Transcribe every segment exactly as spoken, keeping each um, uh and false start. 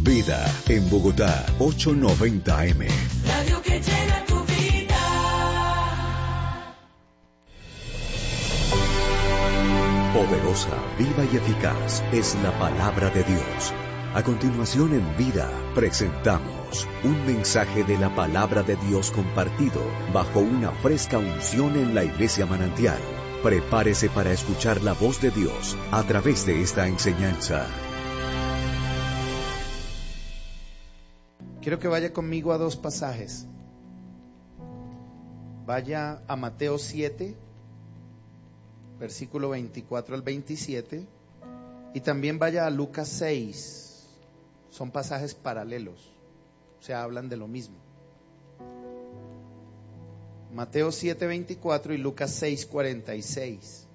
Vida en Bogotá, ochocientos noventa A M. Radio que llena tu vida. Poderosa, viva y eficaz es la palabra de Dios. A continuación en Vida presentamos un mensaje de la palabra de Dios compartido bajo una fresca unción en la Iglesia Manantial. Prepárese para escuchar la voz de Dios a través de esta enseñanza. Quiero que vaya conmigo a dos pasajes. Vaya a Mateo siete, versículo veinticuatro al veintisiete, y también vaya a Lucas seis. Son pasajes paralelos, o sea, hablan de lo mismo. Mateo siete, veinticuatro y Lucas seis, cuarenta y seis.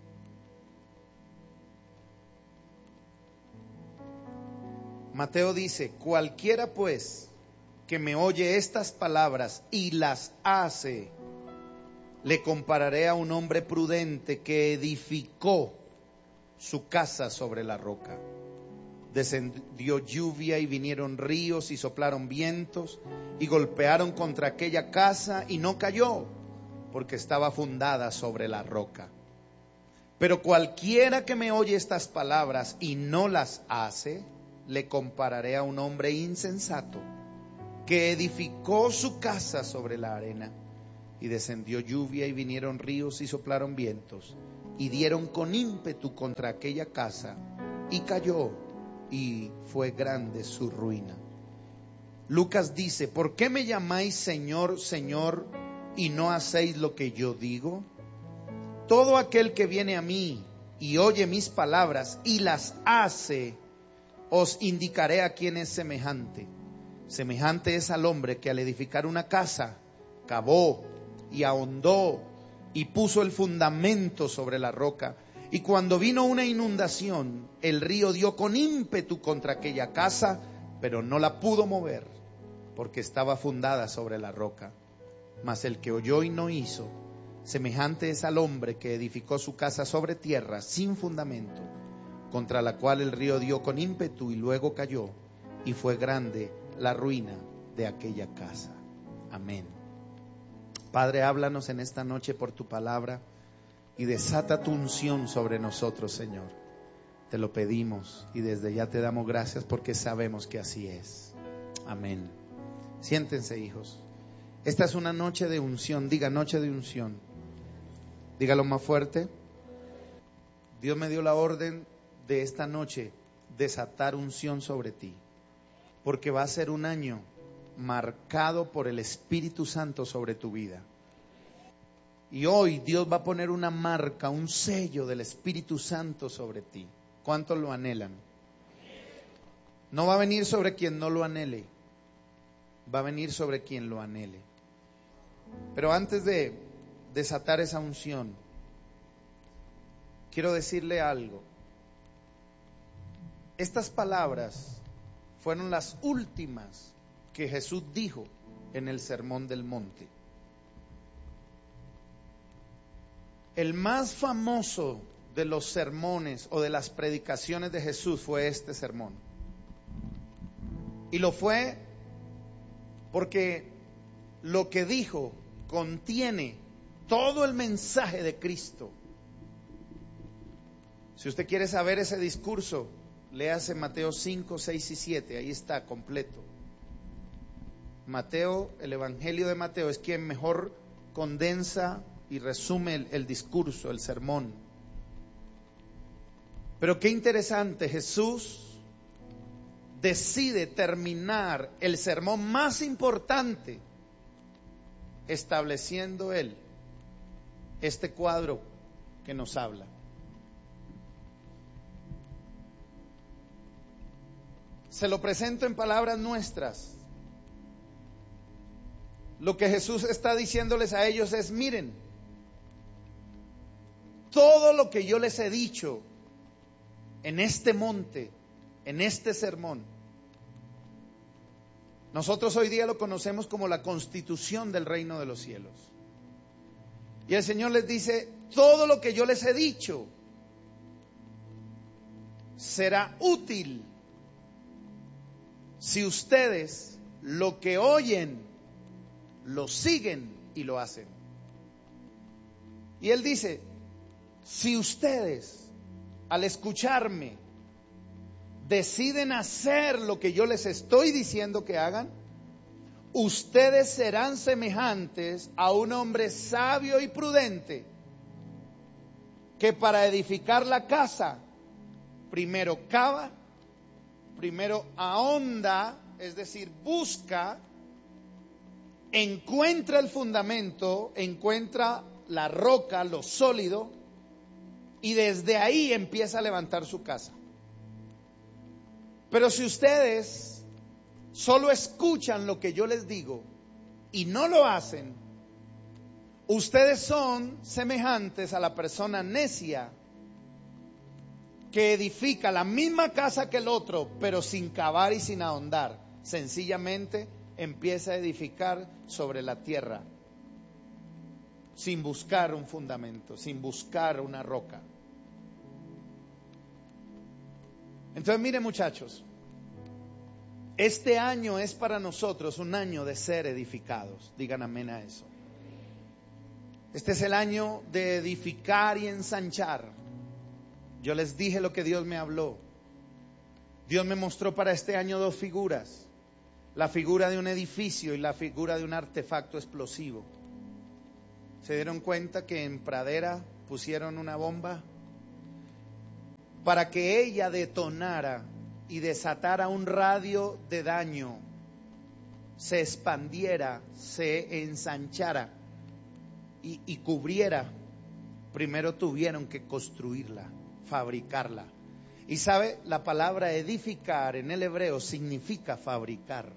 Mateo dice: cualquiera pues que me oye estas palabras y las hace, le compararé a un hombre prudente que edificó su casa sobre la roca. Descendió lluvia y vinieron ríos y soplaron vientos y golpearon contra aquella casa y no cayó, porque estaba fundada sobre la roca. Pero cualquiera que me oye estas palabras y no las hace, le compararé a un hombre insensato que edificó su casa sobre la arena. Y descendió lluvia y vinieron ríos y soplaron vientos y dieron con ímpetu contra aquella casa y cayó, y fue grande su ruina. Lucas dice: ¿por qué me llamáis Señor, Señor, y no hacéis lo que yo digo? Todo aquel que viene a mí y oye mis palabras y las hace, os indicaré a quién es semejante. Semejante es al hombre que al edificar una casa, cavó y ahondó y puso el fundamento sobre la roca. Y cuando vino una inundación, el río dio con ímpetu contra aquella casa, pero no la pudo mover, porque estaba fundada sobre la roca. Mas el que oyó y no hizo, semejante es al hombre que edificó su casa sobre tierra sin fundamento, contra la cual el río dio con ímpetu y luego cayó, y fue grande la ruina de aquella casa. Amén. Padre, háblanos en esta noche por tu palabra y desata tu unción sobre nosotros, Señor. Te lo pedimos y desde ya te damos gracias porque sabemos que así es. Amén. Siéntense, hijos. Esta es una noche de unción. Diga, noche de unción. Dígalo más fuerte. Dios me dio la orden de esta noche desatar unción sobre ti, porque va a ser un año marcado por el Espíritu Santo sobre tu vida. Y hoy Dios va a poner una marca, un sello del Espíritu Santo sobre ti. ¿Cuántos lo anhelan? No va a venir sobre quien no lo anhele, va a venir sobre quien lo anhele. Pero antes de desatar esa unción, quiero decirle algo. Estas palabras fueron las últimas que Jesús dijo en el Sermón del Monte. El más famoso de los sermones o de las predicaciones de Jesús fue este sermón. Y lo fue porque lo que dijo contiene todo el mensaje de Cristo. Si usted quiere saber ese discurso, léase Mateo cinco, seis y siete, ahí está completo. Mateo, el Evangelio de Mateo es quien mejor condensa y resume el, el discurso, el sermón. Pero qué interesante, Jesús decide terminar el sermón más importante estableciendo él este cuadro que nos habla. Se lo presento en palabras nuestras. Lo que Jesús está diciéndoles a ellos es: miren, todo lo que yo les he dicho en este monte, en este sermón, nosotros hoy día lo conocemos como la constitución del reino de los cielos. Y el Señor les dice: todo lo que yo les he dicho será útil si ustedes lo que oyen, lo siguen y lo hacen. Y él dice, si ustedes al escucharme deciden hacer lo que yo les estoy diciendo que hagan, ustedes serán semejantes a un hombre sabio y prudente que para edificar la casa primero cava, primero ahonda, es decir, busca, encuentra el fundamento, encuentra la roca, lo sólido, y desde ahí empieza a levantar su casa. Pero si ustedes solo escuchan lo que yo les digo y no lo hacen, ustedes son semejantes a la persona necia que edifica la misma casa que el otro, pero sin cavar y sin ahondar. Sencillamente empieza a edificar sobre la tierra, sin buscar un fundamento, sin buscar una roca. Entonces, miren, muchachos, este año es para nosotros un año de ser edificados. Digan amén a eso. Este es el año de edificar y ensanchar. Yo les dije lo que Dios me habló. Dios me mostró para este año dos figuras: la figura de un edificio y la figura de un artefacto explosivo. ¿Se dieron cuenta que en Pradera pusieron una bomba para que ella detonara y desatara un radio de daño, se expandiera, se ensanchara y, y cubriera? Primero tuvieron que construirla, fabricarla. Y sabe, la palabra edificar en el hebreo significa fabricar.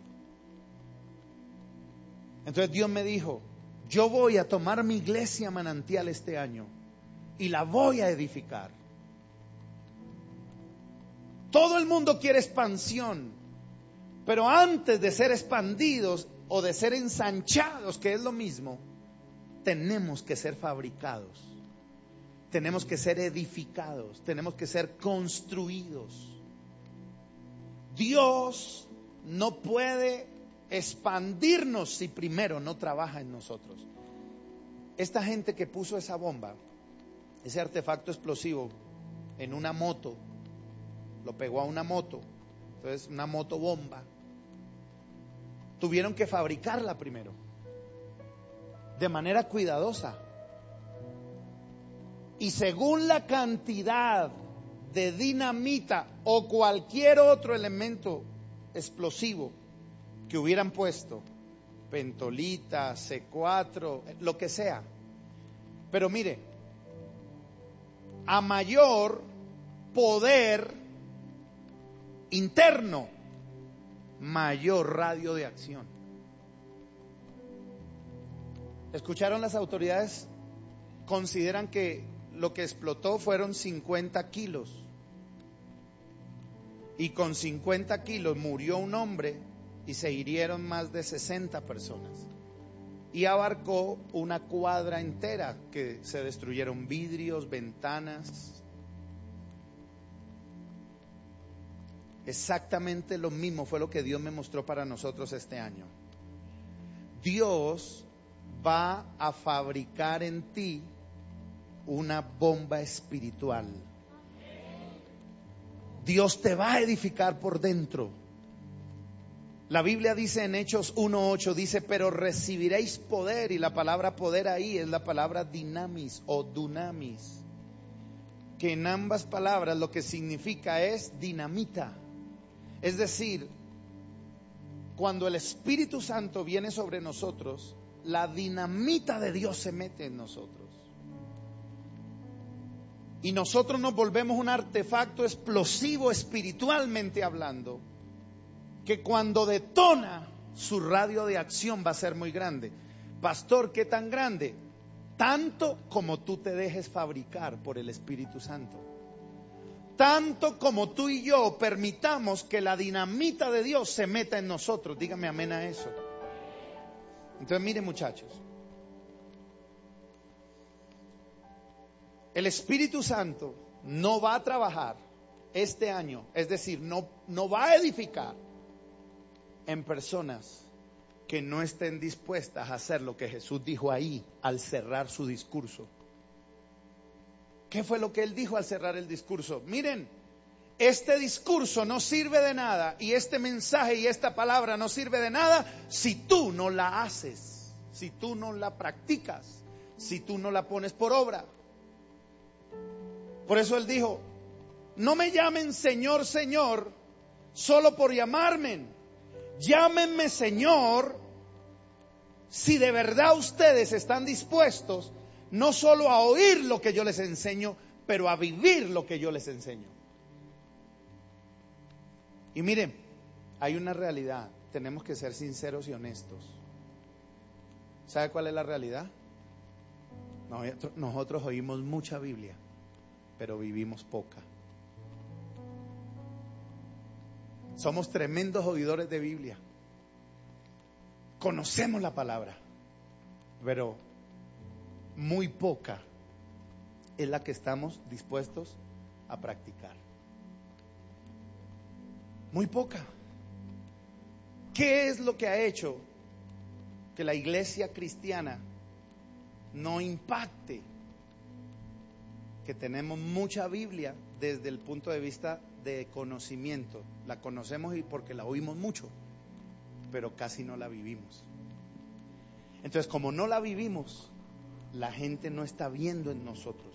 Entonces Dios me dijo, yo voy a tomar mi iglesia manantial este año y la voy a edificar. Todo el mundo quiere expansión, pero antes de ser expandidos o de ser ensanchados, que es lo mismo, tenemos que ser fabricados, tenemos que ser edificados, tenemos que ser construidos. Dios no puede expandirnos si primero no trabaja en nosotros. Esta gente que puso esa bomba, ese artefacto explosivo en una moto, lo pegó a una moto, entonces una moto bomba, tuvieron que fabricarla primero, de manera cuidadosa. Y según la cantidad de dinamita o cualquier otro elemento explosivo que hubieran puesto, pentolita, ce cuatro, lo que sea. Pero mire, a mayor poder interno, mayor radio de acción. ¿Escucharon? Las autoridades consideran que lo que explotó fueron cincuenta kilos. Y con cincuenta kilos murió un hombre y se hirieron más de sesenta personas. Y abarcó una cuadra entera, que se destruyeron vidrios, ventanas. Exactamente lo mismo fue lo que Dios me mostró para nosotros este año. Dios va a fabricar en ti una bomba espiritual. Dios te va a edificar por dentro. La Biblia dice en Hechos uno ocho, dice, pero recibiréis poder, y la palabra poder ahí es la palabra dinamis o dunamis, que en ambas palabras lo que significa es dinamita. Es decir, cuando el Espíritu Santo viene sobre nosotros, la dinamita de Dios se mete en nosotros. Y nosotros nos volvemos un artefacto explosivo espiritualmente hablando, que cuando detona, su radio de acción va a ser muy grande. Pastor, ¿qué tan grande? Tanto como tú te dejes fabricar por el Espíritu Santo. Tanto como tú y yo permitamos que la dinamita de Dios se meta en nosotros. Dígame amén a eso. Entonces, miren, muchachos, el Espíritu Santo no va a trabajar este año, es decir, no, no va a edificar en personas que no estén dispuestas a hacer lo que Jesús dijo ahí al cerrar su discurso. ¿Qué fue lo que él dijo al cerrar el discurso? Miren, este discurso no sirve de nada y este mensaje y esta palabra no sirve de nada si tú no la haces, si tú no la practicas, si tú no la pones por obra. Por eso él dijo, no me llamen Señor, Señor, solo por llamarme. Llámenme Señor si de verdad ustedes están dispuestos no solo a oír lo que yo les enseño, pero a vivir lo que yo les enseño. Y miren, hay una realidad, tenemos que ser sinceros y honestos. ¿Sabe cuál es la realidad? Nosotros, nosotros oímos mucha Biblia, pero vivimos poca. Somos tremendos oidores de Biblia. Conocemos la palabra, pero muy poca es la que estamos dispuestos a practicar. Muy poca. ¿Qué es lo que ha hecho que la iglesia cristiana no impacte? Que tenemos mucha Biblia desde el punto de vista de conocimiento. La conocemos y porque la oímos mucho, pero casi no la vivimos. Entonces, como no la vivimos, la gente no está viendo en nosotros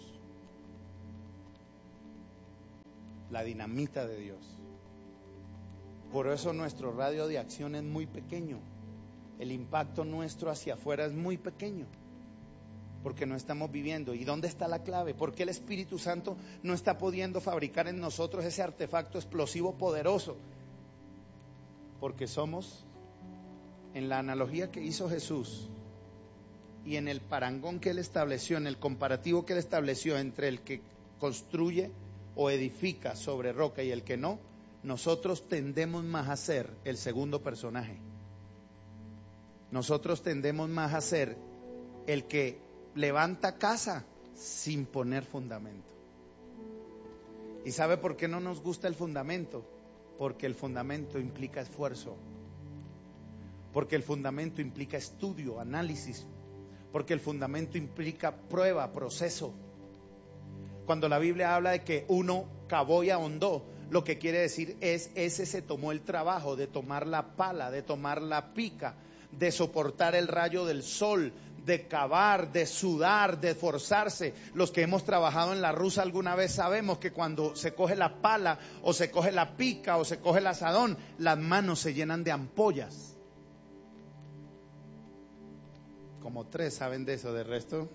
la dinamita de Dios. Por eso nuestro radio de acción es muy pequeño. El impacto nuestro hacia afuera es muy pequeño, porque no estamos viviendo. ¿Y dónde está la clave? ¿Por qué el Espíritu Santo no está pudiendo fabricar en nosotros ese artefacto explosivo poderoso? Porque somos, en la analogía que hizo Jesús y en el parangón que él estableció, en el comparativo que él estableció entre el que construye o edifica sobre roca y el que no, nosotros tendemos más a ser el segundo personaje. Nosotros tendemos más a ser el que levanta casa sin poner fundamento. ¿Y sabe por qué no nos gusta el fundamento? Porque el fundamento implica esfuerzo. Porque el fundamento implica estudio, análisis. Porque el fundamento implica prueba, proceso. Cuando la Biblia habla de que uno cavó y ahondó, lo que quiere decir es, ese se tomó el trabajo de tomar la pala, de tomar la pica, de soportar el rayo del sol, de cavar, de sudar, de esforzarse. Los que hemos trabajado en la rusa alguna vez sabemos que cuando se coge la pala o se coge la pica o se coge el asadón, las manos se llenan de ampollas. Como tres saben de eso, de resto,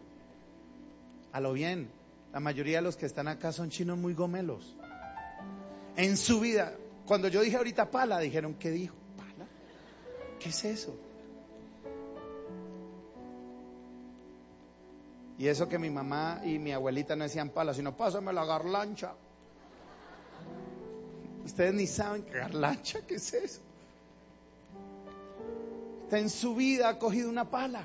a lo bien. La mayoría de los que están acá son chinos muy gomelos. En su vida, cuando yo dije ahorita pala, dijeron, ¿qué dijo? ¿Pala? ¿Qué es eso? Y eso que mi mamá y mi abuelita no decían pala, sino pásame la garlancha. Ustedes ni saben qué garlancha, ¿qué es eso? Usted en su vida ha cogido una pala.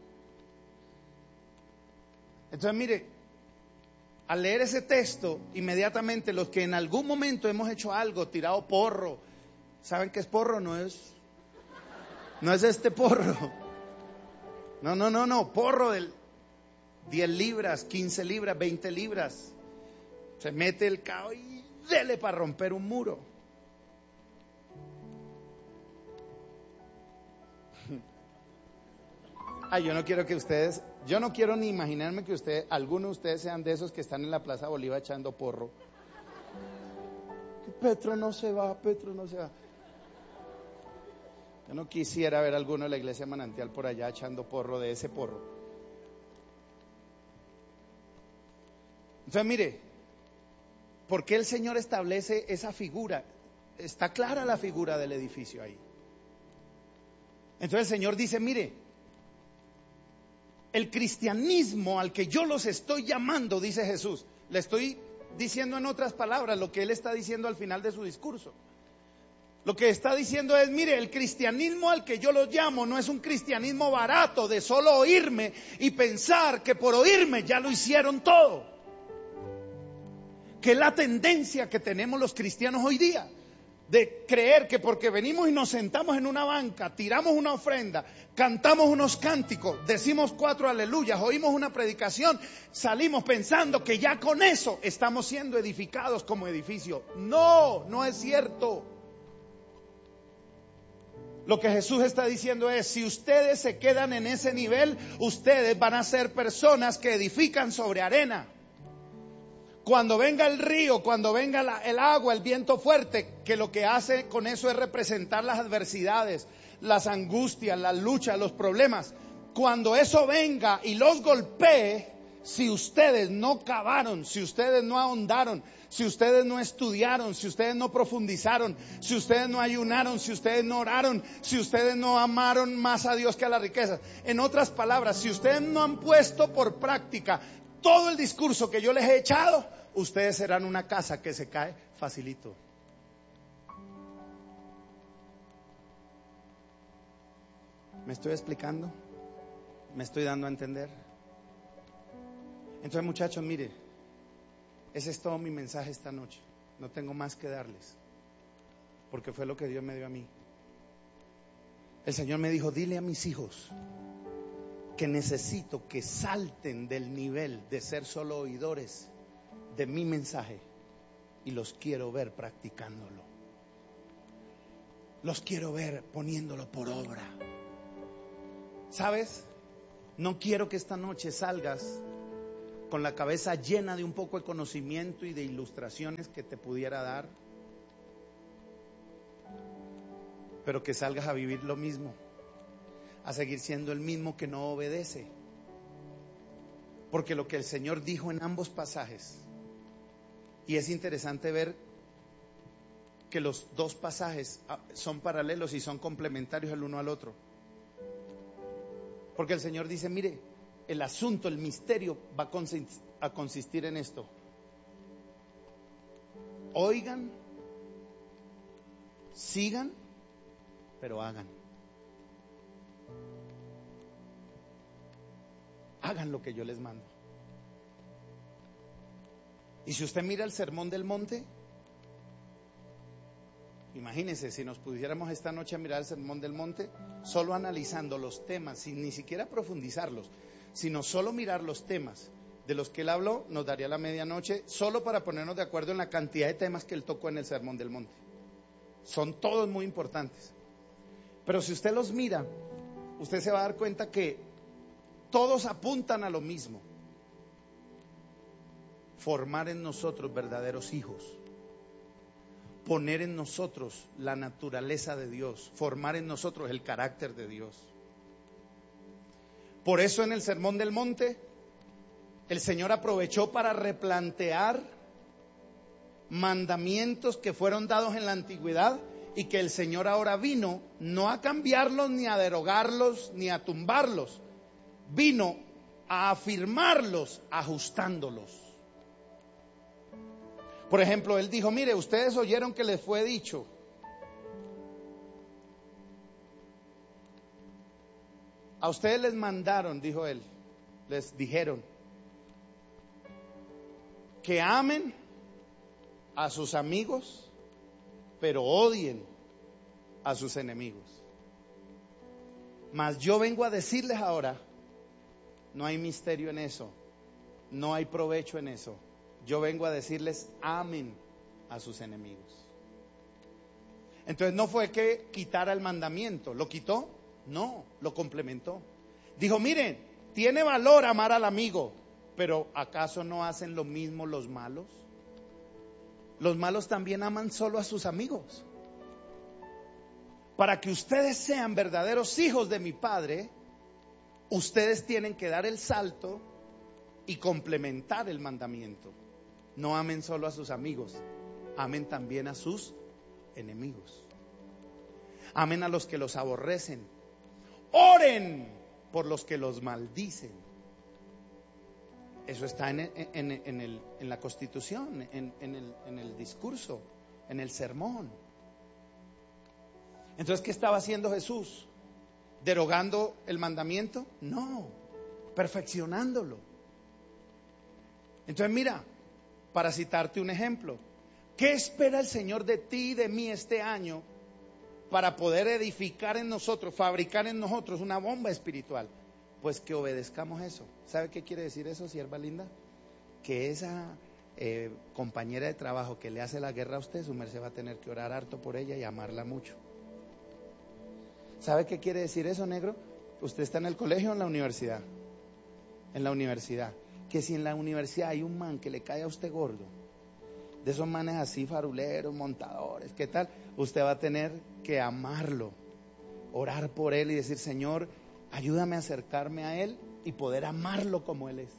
Entonces mire, al leer ese texto, inmediatamente los que en algún momento hemos hecho algo, tirado porro, ¿saben qué es porro? No es, no es este porro. No, no, no, no, porro del diez libras, quince libras, veinte libras. Se mete el cao y dele para romper un muro. Ay, yo no quiero que ustedes, yo no quiero ni imaginarme que ustedes, algunos de ustedes sean de esos que están en la Plaza Bolívar echando porro. Petro no se va, Petro no se va. Yo no quisiera ver a alguno de la iglesia Manantial por allá echando porro de ese porro. Entonces mire, ¿por qué el Señor establece esa figura? Está clara la figura del edificio ahí. Entonces el Señor dice, mire, el cristianismo al que yo los estoy llamando, dice Jesús, le estoy diciendo en otras palabras lo que Él está diciendo al final de su discurso. Lo que está diciendo es, mire, el cristianismo al que yo los llamo no es un cristianismo barato de solo oírme y pensar que por oírme ya lo hicieron todo. Que es la tendencia que tenemos los cristianos hoy día. de creer que porque venimos y nos sentamos en una banca, tiramos una ofrenda, cantamos unos cánticos, decimos cuatro aleluyas, oímos una predicación, salimos pensando que ya con eso estamos siendo edificados como edificio. No, no es cierto. Lo que Jesús está diciendo es, si ustedes se quedan en ese nivel, ustedes van a ser personas que edifican sobre arena. Cuando venga el río, cuando venga la, el agua, el viento fuerte, que lo que hace con eso es representar las adversidades, las angustias, las luchas, los problemas. Cuando eso venga y los golpee, si ustedes no cavaron, si ustedes no ahondaron, si ustedes no estudiaron, si ustedes no profundizaron, si ustedes no ayunaron, si ustedes no oraron, si ustedes no amaron más a Dios que a las riquezas. En otras palabras, si ustedes no han puesto por práctica todo el discurso que yo les he echado, ustedes serán una casa que se cae facilito. ¿Me estoy explicando? ¿Me estoy dando a entender? Entonces, muchachos, mire, ese es todo mi mensaje esta noche. No tengo más que darles, porque fue lo que Dios me dio a mí. El Señor me dijo, dile a mis hijos que necesito que salten del nivel de ser solo oidores de mi mensaje y los quiero ver practicándolo. Los quiero ver poniéndolo por obra. ¿Sabes? No quiero que esta noche salgas con la cabeza llena de un poco de conocimiento y de ilustraciones que te pudiera dar, pero que salgas a vivir lo mismo, a seguir siendo el mismo que no obedece. Porque lo que el Señor dijo en ambos pasajes, y es interesante ver que los dos pasajes son paralelos y son complementarios el uno al otro. Porque el Señor dice, mire, el asunto, el misterio va a consistir en esto. Oigan, sigan, pero hagan. Hagan lo que yo les mando. Y si usted mira el Sermón del Monte, imagínense si nos pudiéramos esta noche a mirar el Sermón del Monte, solo analizando los temas, sin ni siquiera profundizarlos, sino solo mirar los temas de los que él habló, nos daría la medianoche, solo para ponernos de acuerdo en la cantidad de temas que él tocó en el Sermón del Monte. Son todos muy importantes. Pero si usted los mira, usted se va a dar cuenta que todos apuntan a lo mismo: formar en nosotros verdaderos hijos, poner en nosotros la naturaleza de Dios, formar en nosotros el carácter de Dios. Por eso en el Sermón del Monte el Señor aprovechó para replantear mandamientos que fueron dados en la antigüedad y que el Señor ahora vino no a cambiarlos, ni a derogarlos, ni a tumbarlos, vino a afirmarlos, ajustándolos. Por ejemplo, Él dijo, mire, ustedes oyeron que les fue dicho, a ustedes les mandaron, dijo Él, les dijeron que amen a sus amigos, pero odien a sus enemigos. Mas yo vengo a decirles ahora, no hay misterio en eso, no hay provecho en eso. Yo vengo a decirles, amen a sus enemigos. Entonces no fue que quitara el mandamiento, ¿lo quitó? No, lo complementó. Dijo, miren, tiene valor amar al amigo, pero ¿acaso no hacen lo mismo los malos? Los malos también aman solo a sus amigos. Para que ustedes sean verdaderos hijos de mi Padre, ustedes tienen que dar el salto y complementar el mandamiento. No amen solo a sus amigos, amen también a sus enemigos. Amen a los que los aborrecen. Oren por los que los maldicen. Eso está en, en, en, el, en la Constitución, en, en, el, en el discurso, en el sermón. Entonces, ¿qué estaba haciendo Jesús? ¿Derogando el mandamiento? No, perfeccionándolo. Entonces, mira, para citarte un ejemplo, ¿Qué espera el Señor de ti y de mí este año para poder edificar en nosotros, fabricar en nosotros una bomba espiritual? Pues que obedezcamos eso. ¿Sabe qué quiere decir eso, sierva linda? Que esa eh, compañera de trabajo que le hace la guerra a usted, su merced va a tener que orar harto por ella y amarla mucho. ¿Sabe qué quiere decir eso, negro? Usted está en el colegio o en la universidad. En la universidad. Que si en la universidad hay un man que le cae a usted gordo, de esos manes así faruleros, montadores, ¿qué tal? Usted va a tener que amarlo, orar por él y decir: Señor, ayúdame a acercarme a él y poder amarlo como él es.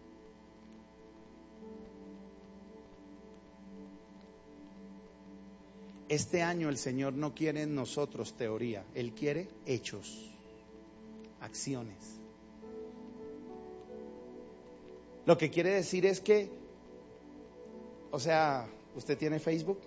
Este año el Señor no quiere en nosotros teoría, Él quiere hechos, acciones. Lo que quiere decir es que, o sea, ¿usted tiene Facebook?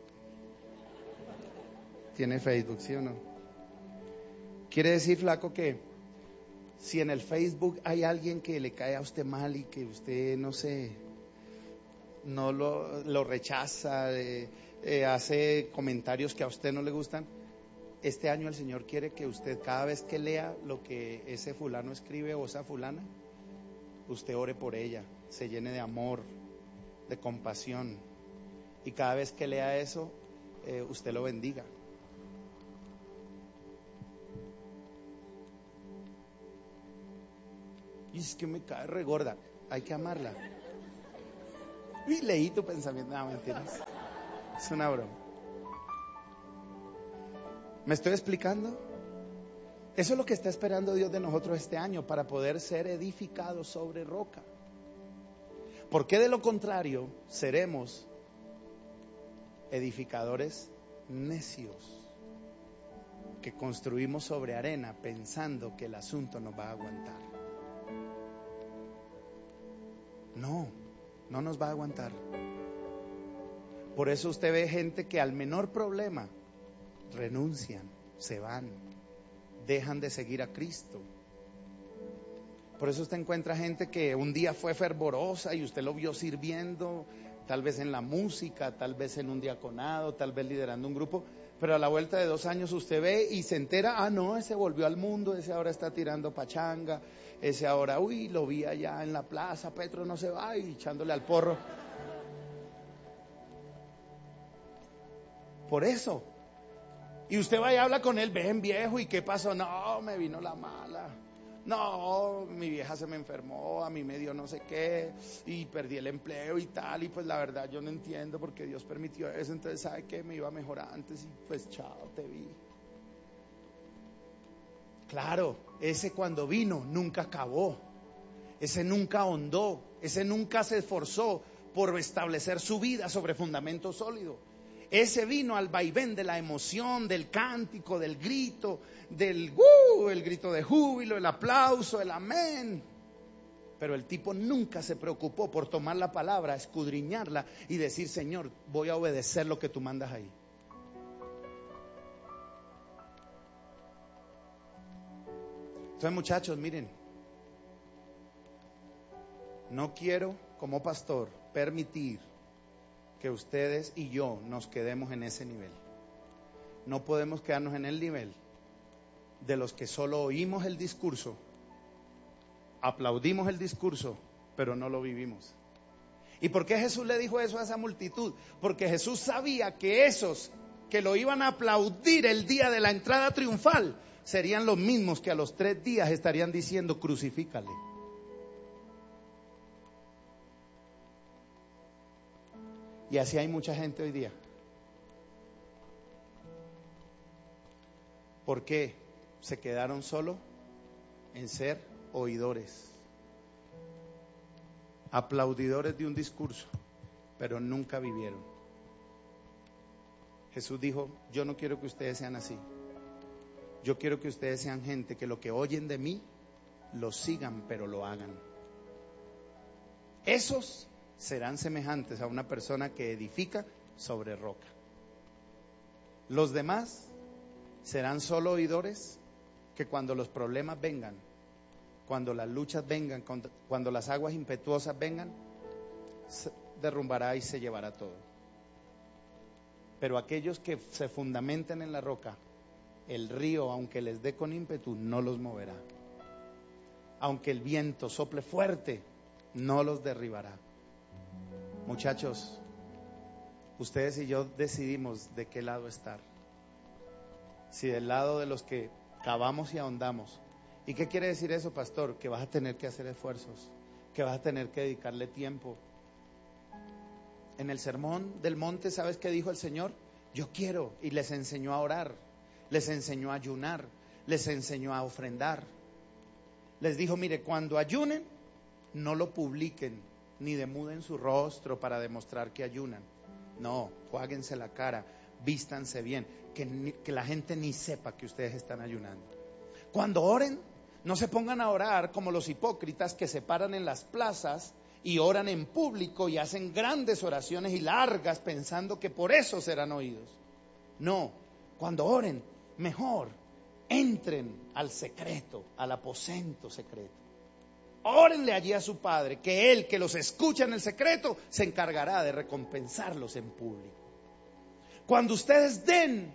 ¿Tiene Facebook, sí o no? Quiere decir, flaco, que si en el Facebook hay alguien que le cae a usted mal y que usted, no sé, no lo, lo rechaza, eh, eh, hace comentarios que a usted no le gustan, este año el Señor quiere que usted, cada vez que lea lo que ese fulano escribe o esa fulana, usted ore por ella, se llene de amor, de compasión, y cada vez que lea eso, eh, usted lo bendiga. Y es que me cae regorda, hay que amarla. Y leí tu pensamiento, no, mentiras, es una broma. ¿Me estoy explicando? Eso es lo que está esperando Dios de nosotros este año, para poder ser edificados sobre roca. Porque de lo contrario seremos edificadores necios, que construimos sobre arena pensando que el asunto nos va a aguantar. No, no nos va a aguantar. Por eso usted ve gente que al menor problema renuncian, se van, dejan de seguir a Cristo. Por eso usted encuentra gente que un día fue fervorosa y usted lo vio sirviendo, tal vez en la música, tal vez en un diaconado, tal vez liderando un grupo, pero a la vuelta de dos años usted ve y se entera: ah, no, ese volvió al mundo, ese ahora está tirando pachanga, ese ahora, uy, lo vi allá en la plaza, Petro no se va, y echándole al porro. Por eso. Y usted va y habla con él: ven, viejo, ¿y qué pasó? No, me vino la mala. No, mi vieja se me enfermó, a mí me dio no sé qué, y perdí el empleo y tal, y pues la verdad yo no entiendo por qué Dios permitió eso, entonces sabe que me iba mejor antes y pues chao, te vi. Claro, ese cuando vino nunca acabó, ese nunca ahondó, ese nunca se esforzó por establecer su vida sobre fundamento sólido. Ese vino al vaivén de la emoción, del cántico, del grito, del uh, el grito de júbilo, el aplauso, el amén. Pero el tipo nunca se preocupó por tomar la palabra, escudriñarla y decir: Señor, voy a obedecer lo que tú mandas ahí. Entonces, muchachos, miren, no quiero como pastor permitir que ustedes y yo nos quedemos en ese nivel. No podemos quedarnos en el nivel de los que solo oímos el discurso, aplaudimos el discurso, pero no lo vivimos. ¿Y por qué Jesús le dijo eso a esa multitud? Porque Jesús sabía que esos que lo iban a aplaudir el día de la entrada triunfal serían los mismos que a los tres días estarían diciendo: crucifícale. Y así hay mucha gente hoy día. ¿Por qué? Se quedaron solo en ser oidores, aplaudidores de un discurso, pero nunca vivieron. Jesús dijo: yo no quiero que ustedes sean así. Yo quiero que ustedes sean gente que lo que oyen de mí lo sigan, pero lo hagan. Esos serán semejantes a una persona que edifica sobre roca. Los demás serán solo oidores que cuando los problemas vengan, cuando las luchas vengan, cuando las aguas impetuosas vengan, se derrumbará y se llevará todo. Pero aquellos que se fundamenten en la roca, el río, aunque les dé con ímpetu, no los moverá. Aunque el viento sople fuerte, no los derribará. Muchachos, ustedes y yo decidimos de qué lado estar. Si del lado de los que cavamos y ahondamos. ¿Y qué quiere decir eso, pastor? Que vas a tener que hacer esfuerzos, que vas a tener que dedicarle tiempo. En el sermón del monte, ¿sabes qué dijo el Señor? Yo quiero, y les enseñó a orar, les enseñó a ayunar, les enseñó a ofrendar. Les dijo, mire, cuando ayunen, no lo publiquen, ni demuden su rostro para demostrar que ayunan. No, juáguense la cara, vístanse bien, que, ni, que la gente ni sepa que ustedes están ayunando. Cuando oren, no se pongan a orar como los hipócritas que se paran en las plazas y oran en público y hacen grandes oraciones y largas pensando que por eso serán oídos. No, cuando oren, mejor entren al secreto, al aposento secreto. Órenle allí a su Padre, que Él que los escucha en el secreto se encargará de recompensarlos en público. Cuando ustedes den,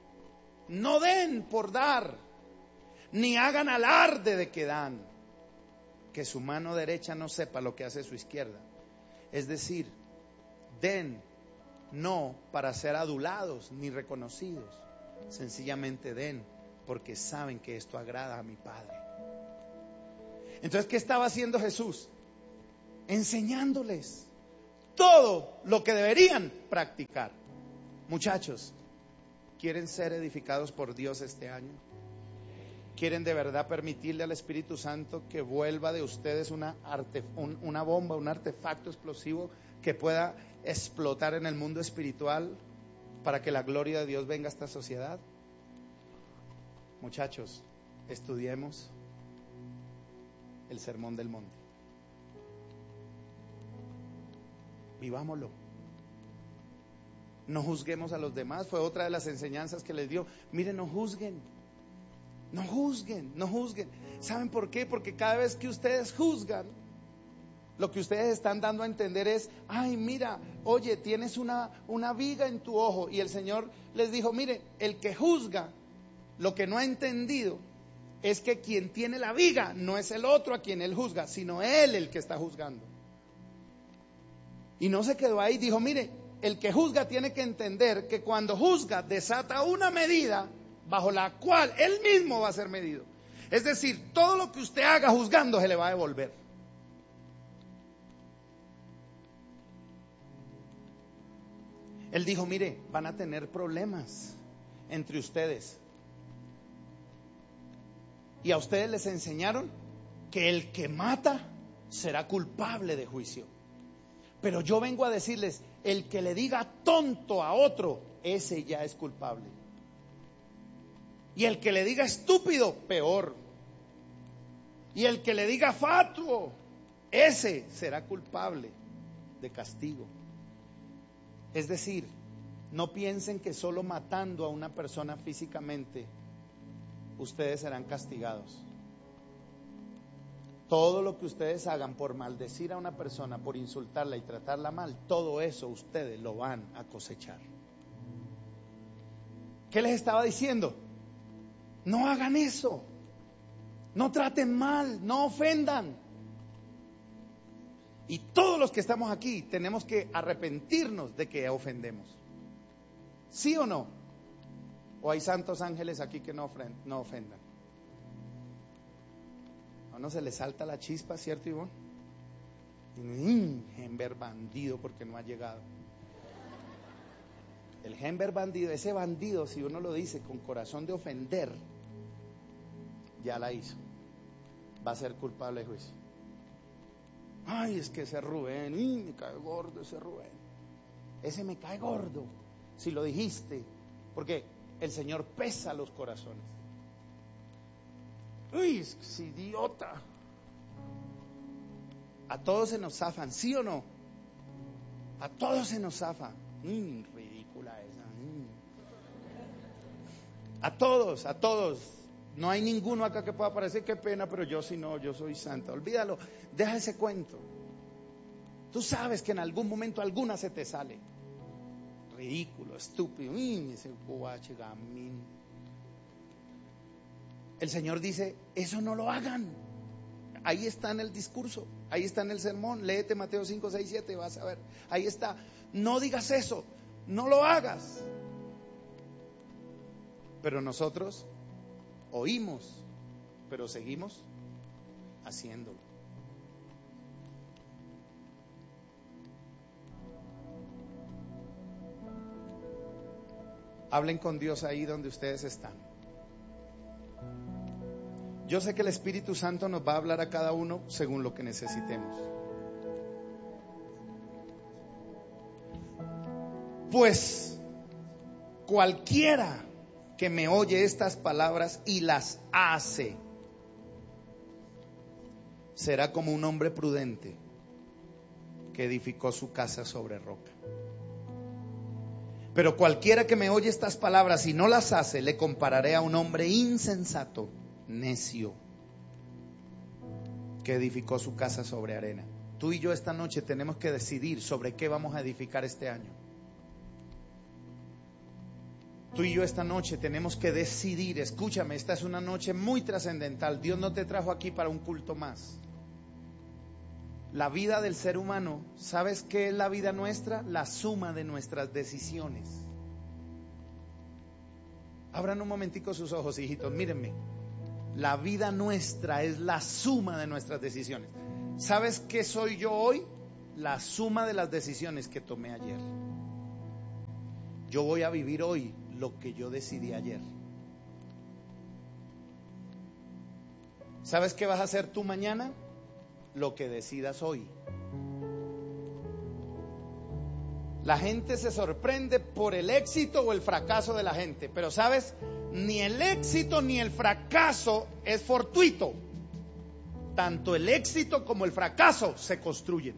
no den por dar, ni hagan alarde de que dan, que su mano derecha no sepa lo que hace su izquierda. Es decir, den no para ser adulados ni reconocidos, sencillamente den porque saben que esto agrada a mi Padre. Entonces, ¿qué estaba haciendo Jesús? Enseñándoles todo lo que deberían practicar. Muchachos, ¿quieren ser edificados por Dios este año? ¿Quieren de verdad permitirle al Espíritu Santo que vuelva de ustedes una, arte, un, una bomba, un artefacto explosivo que pueda explotar en el mundo espiritual para que la gloria de Dios venga a esta sociedad? Muchachos, estudiemos el Sermón del Monte. Vivámoslo. No juzguemos a los demás. Fue otra de las enseñanzas que les dio. Miren, no juzguen. No juzguen, no juzguen. ¿Saben por qué? Porque cada vez que ustedes juzgan, lo que ustedes están dando a entender es, ay, mira, oye, tienes una, una viga en tu ojo. Y el Señor les dijo, mire, el que juzga, lo que no ha entendido es que quien tiene la viga no es el otro a quien él juzga, sino él el que está juzgando. Y no se quedó ahí, dijo, mire, el que juzga tiene que entender que cuando juzga desata una medida bajo la cual él mismo va a ser medido. Es decir, todo lo que usted haga juzgando se le va a devolver. Él dijo, mire, van a tener problemas entre ustedes. Y a ustedes les enseñaron que el que mata será culpable de juicio. Pero yo vengo a decirles, el que le diga tonto a otro, ese ya es culpable. Y el que le diga estúpido, peor. Y el que le diga fatuo, ese será culpable de castigo. Es decir, no piensen que solo matando a una persona físicamente ustedes serán castigados. Todo lo que ustedes hagan por maldecir a una persona, por insultarla y tratarla mal, todo eso ustedes lo van a cosechar. ¿Qué les estaba diciendo? No hagan eso. No traten mal, no ofendan. Y todos los que estamos aquí tenemos que arrepentirnos de que ofendemos. ¿Sí o no? ¿O hay santos ángeles aquí que no ofendan? A uno se le salta la chispa, ¿cierto, Ivonne? Y Hember bandido porque no ha llegado. El Hember bandido, ese bandido, si uno lo dice con corazón de ofender, ya la hizo. Va a ser culpable de juicio. Ay, es que ese Rubén, y me cae gordo ese Rubén. Ese me cae gordo, si lo dijiste, porque el Señor pesa los corazones. Uy, es idiota. A todos se nos zafan, ¿sí o no? A todos se nos zafan. Mm, ridícula esa. Mm. A todos, a todos. No hay ninguno acá que pueda parecer, qué pena, pero yo sí no, yo soy santa. Olvídalo, deja ese cuento. Tú sabes que en algún momento alguna se te sale. ridículo, estúpido. Mm, ese guache, gamín. El Señor dice, eso no lo hagan. Ahí está en el discurso, ahí está en el sermón. Léete Mateo cinco, seis, siete, vas a ver. Ahí está. No digas eso, no lo hagas. Pero nosotros oímos, pero seguimos haciéndolo. Hablen con Dios ahí donde ustedes están. Yo sé que el Espíritu Santo nos va a hablar a cada uno según lo que necesitemos. Pues cualquiera que me oye estas palabras y las hace, será como un hombre prudente que edificó su casa sobre roca. Pero cualquiera que me oye estas palabras y no las hace, le compararé a un hombre insensato, necio, que edificó su casa sobre arena. Tú y yo esta noche tenemos que decidir sobre qué vamos a edificar este año. Tú y yo esta noche tenemos que decidir. Escúchame, esta es una noche muy trascendental. Dios no te trajo aquí para un culto más. La vida del ser humano, ¿sabes qué es la vida nuestra? La suma de nuestras decisiones. Abran un momentico sus ojos, hijitos, mírenme. La vida nuestra es la suma de nuestras decisiones. ¿Sabes qué soy yo hoy? La suma de las decisiones que tomé ayer. Yo voy a vivir hoy lo que yo decidí ayer. ¿Sabes qué vas a hacer tú mañana? Lo que decidas hoy. La gente se sorprende por el éxito o el fracaso de la gente, pero ¿sabes? Ni el éxito ni el fracaso es fortuito. Tanto el éxito como el fracaso se construyen.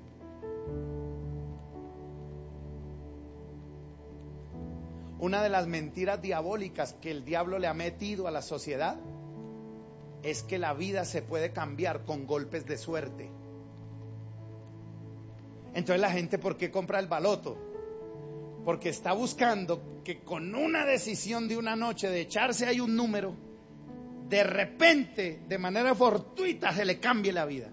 Una de las mentiras diabólicas que el diablo le ha metido a la sociedad es que la vida se puede cambiar con golpes de suerte. Entonces la gente, ¿por qué compra el baloto? Porque está buscando que con una decisión de una noche de echarse ahí un número, de repente, de manera fortuita, se le cambie la vida.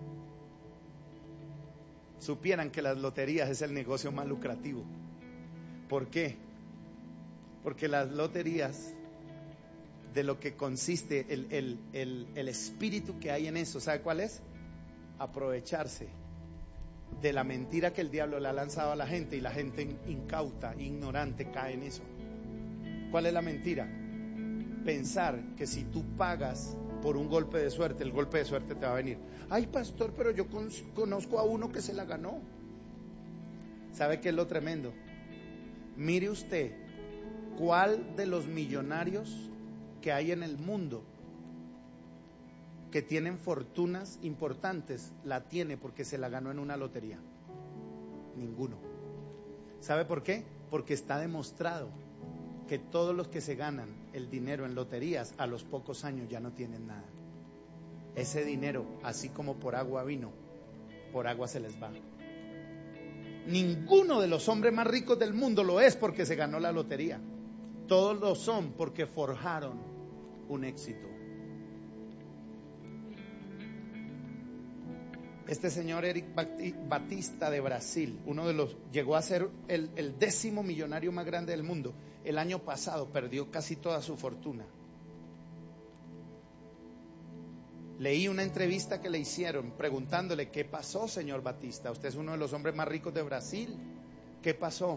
Supieran que las loterías es el negocio más lucrativo. ¿Por qué? Porque las loterías, de lo que consiste el, el, el, el espíritu que hay en eso, ¿sabe cuál es? Aprovecharse de la mentira que el diablo le ha lanzado a la gente, y la gente incauta, ignorante, cae en eso. ¿Cuál es la mentira? Pensar que si tú pagas por un golpe de suerte, el golpe de suerte te va a venir. Ay, pastor, pero yo con, conozco a uno que se la ganó. ¿Sabe qué es lo tremendo? Mire usted, ¿cuál de los millonarios que hay en el mundo que tienen fortunas importantes la tiene porque se la ganó en una lotería? Ninguno. ¿Sabe por qué? Porque está demostrado que todos los que se ganan el dinero en loterías a los pocos años ya no tienen nada. Ese dinero, así como por agua vino, por agua se les va. Ninguno de los hombres más ricos del mundo lo es porque se ganó la lotería. Todos lo son porque forjaron un éxito. Este señor Eric Batista de Brasil, uno de los, llegó a ser el, el décimo millonario más grande del mundo. El año pasado perdió casi toda su fortuna. Leí una entrevista que le hicieron preguntándole: ¿qué pasó, señor Batista? Usted es uno de los hombres más ricos de Brasil. ¿Qué pasó?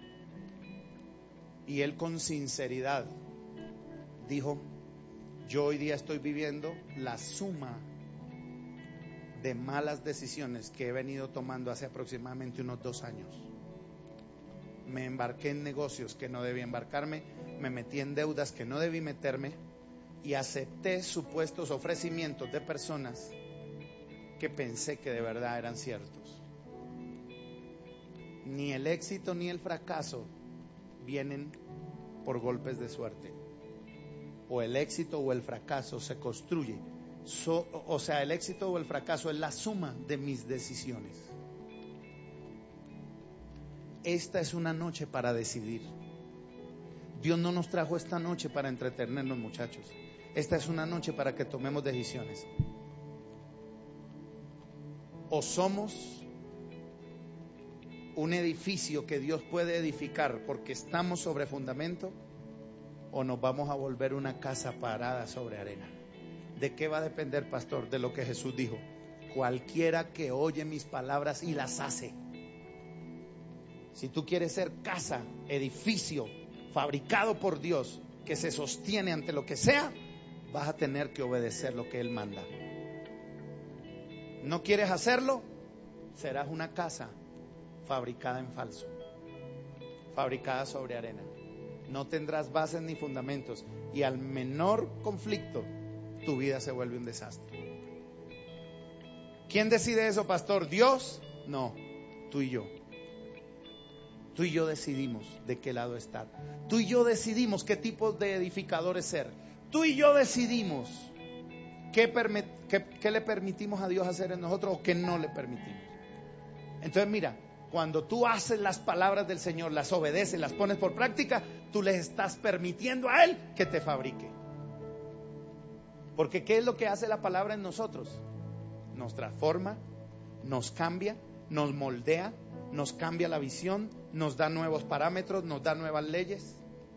Y él con sinceridad dijo: yo hoy día estoy viviendo la suma de malas decisiones que he venido tomando hace aproximadamente unos dos años. Me embarqué en negocios que no debí embarcarme, me metí en deudas que no debí meterme y acepté supuestos ofrecimientos de personas que pensé que de verdad eran ciertos. Ni el éxito ni el fracaso vienen por golpes de suerte. O el éxito o el fracaso se construye. So, o sea, el éxito o el fracaso es la suma de mis decisiones. esta es una noche para decidir. Dios no nos trajo esta noche para entretenernos, muchachos. Esta es una noche para que tomemos decisiones. O somos un edificio que Dios puede edificar porque estamos sobre fundamento, o nos vamos a volver una casa parada sobre arena. ¿De qué va a depender, pastor? De lo que Jesús dijo: cualquiera que oye mis palabras y las hace. Si tú quieres ser casa, edificio fabricado por Dios, que se sostiene ante lo que sea, vas a tener que obedecer lo que Él manda. ¿No quieres hacerlo? Serás una casa fabricada en falso, fabricada sobre arena. No tendrás bases ni fundamentos, y al menor conflicto tu vida se vuelve un desastre. ¿Quién decide eso, pastor? ¿Dios? No, tú y yo. Tú y yo decidimos de qué lado estar. Tú y yo decidimos qué tipo de edificadores ser. Tú y yo decidimos qué, permi- qué, qué le permitimos a Dios hacer en nosotros o qué no le permitimos. Entonces mira, cuando tú haces las palabras del Señor, las obedeces, las pones por práctica, tú les estás permitiendo a Él que te fabrique. Porque ¿qué es lo que hace la palabra en nosotros? Nos transforma, nos cambia, nos moldea, nos cambia la visión, nos da nuevos parámetros, nos da nuevas leyes.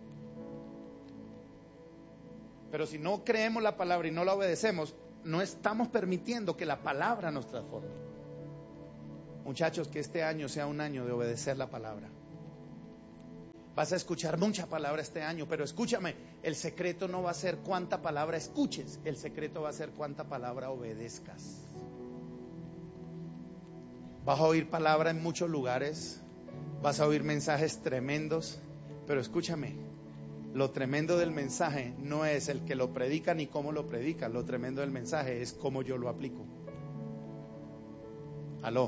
Pero si no creemos la palabra y no la obedecemos, no estamos permitiendo que la palabra nos transforme. Muchachos, que este año sea un año de obedecer la palabra. Vas a escuchar mucha palabra este año, pero escúchame, el secreto no va a ser cuánta palabra escuches, el secreto va a ser cuánta palabra obedezcas. Vas a oír palabra en muchos lugares, vas a oír mensajes tremendos, pero escúchame, lo tremendo del mensaje no es el que lo predica ni cómo lo predica, lo tremendo del mensaje es cómo yo lo aplico. Aló.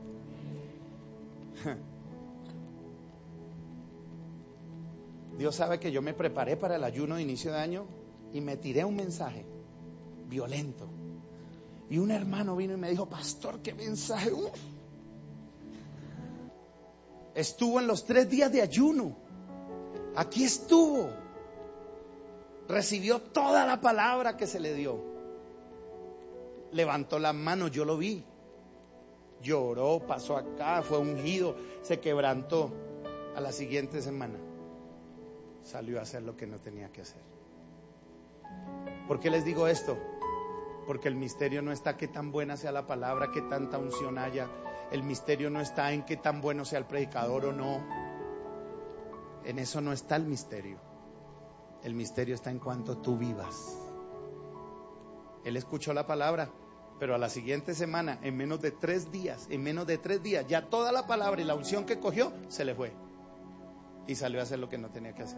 Dios sabe que yo me preparé para el ayuno de inicio de año y me tiré un mensaje violento. Y un hermano vino y me dijo: pastor, qué mensaje. Uf. Estuvo en los tres días de ayuno. Aquí estuvo. Recibió toda la palabra que se le dio. Levantó las manos, yo lo vi. Lloró, pasó acá, fue ungido, se quebrantó. A la siguiente semana salió a hacer lo que no tenía que hacer. ¿Por qué les digo esto? Porque el misterio no está qué tan buena sea la palabra, qué tanta unción haya. El misterio no está en qué tan bueno sea el predicador o no. En eso no está el misterio. El misterio está en cuanto tú vivas. Él escuchó la palabra, pero a la siguiente semana, en menos de tres días, en menos de tres días, ya toda la palabra y la unción que cogió se le fue. Y salió a hacer lo que no tenía que hacer.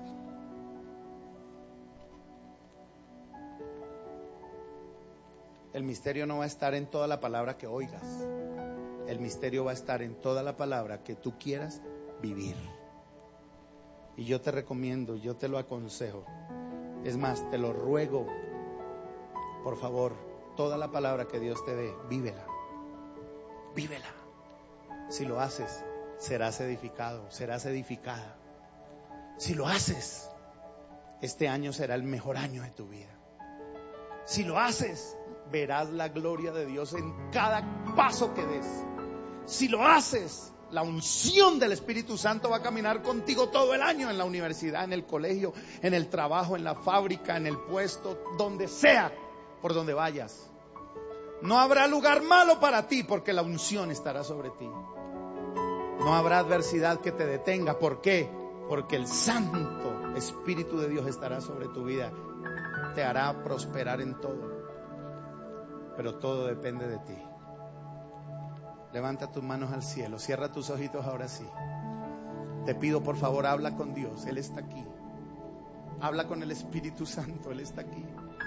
El misterio no va a estar en toda la palabra que oigas. El misterio va a estar en toda la palabra que tú quieras vivir. Y yo te recomiendo, yo te lo aconsejo. Es más, te lo ruego, por favor, toda la palabra que Dios te dé, vívela. Vívela. Si lo haces, serás edificado, serás edificada. Si lo haces, este año será el mejor año de tu vida. Si lo haces, verás la gloria de Dios en cada paso que des. Si lo haces, la unción del Espíritu Santo va a caminar contigo todo el año, en la universidad, en el colegio, en el trabajo, en la fábrica, en el puesto, donde sea, por donde vayas. No habrá lugar malo para ti, porque la unción estará sobre ti. No habrá adversidad que te detenga. ¿Por qué? Porque el Santo Espíritu de Dios estará sobre tu vida. Te hará prosperar en todo. Pero todo depende de ti. Levanta tus manos al cielo. Cierra tus ojitos ahora sí. Te pido, por favor, habla con Dios. Él está aquí. Habla con el Espíritu Santo. Él está aquí.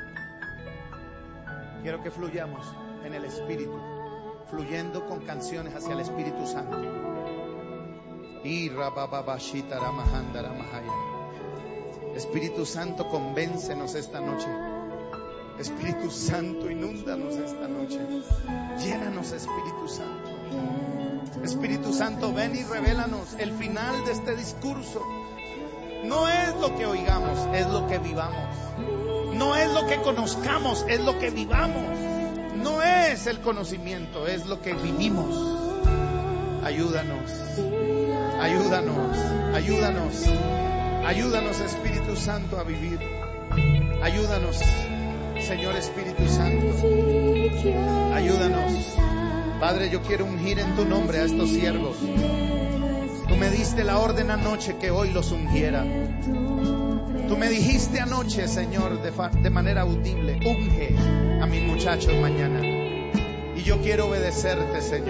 Quiero que fluyamos en el Espíritu, fluyendo con canciones hacia el Espíritu Santo. Espíritu Santo, convéncenos esta noche. Espíritu Santo, inúndanos esta noche. Llénanos, Espíritu Santo. Espíritu Santo, ven y revélanos el final de este discurso. No es lo que oigamos, es lo que vivamos. No es lo que conozcamos, es lo que vivamos. No es el conocimiento, es lo que vivimos. Ayúdanos, ayúdanos, ayúdanos, ayúdanos, Espíritu Santo, a vivir. Ayúdanos, Señor Espíritu Santo. Ayúdanos. Padre, yo quiero ungir en tu nombre a estos siervos. Tú me diste la orden anoche que hoy los ungiera. Tú me dijiste anoche, Señor, de, fa- de manera audible, unge a mis muchachos mañana. Y yo quiero obedecerte, Señor.